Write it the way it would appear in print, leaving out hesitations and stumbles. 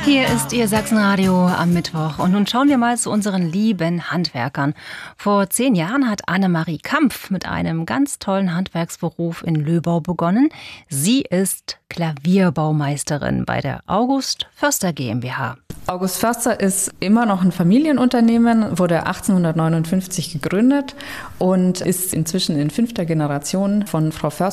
Hier ist Ihr Sachsenradio am Mittwoch. Und nun schauen wir mal zu unseren lieben Handwerkern. Vor 10 Jahren hat Annemarie Kampf mit einem ganz tollen Handwerksberuf in Löbau begonnen. Sie ist Klavierbaumeisterin bei der August Förster GmbH. August Förster ist immer noch ein Familienunternehmen, wurde 1859 gegründet und ist inzwischen in 5. Generation von Frau Förster